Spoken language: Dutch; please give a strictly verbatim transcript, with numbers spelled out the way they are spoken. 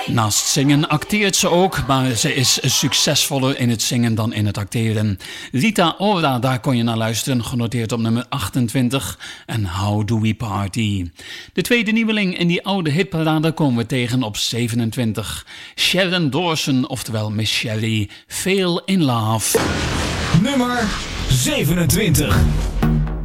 Naast zingen acteert ze ook, maar ze is succesvoller in het zingen dan in het acteren. Rita Ora, daar kon je naar luisteren, genoteerd op nummer achtentwintig. En How Do We Party. De tweede nieuweling in die oude hitparade komen we tegen op zevenentwintig. Sharon Dawson, oftewel Miss Sherry, Fail in Love. Nummer zevenentwintig.